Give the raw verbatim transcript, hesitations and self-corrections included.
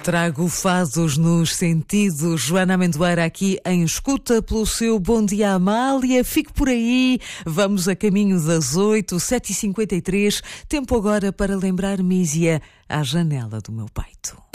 Trago fados nos sentidos. Joana Amendoeira aqui em escuta pelo seu Bom Dia Amália. Fique por aí. Vamos a caminho das oito, sete e cinquenta e três. Tempo agora para lembrar Mísia à janela do meu peito.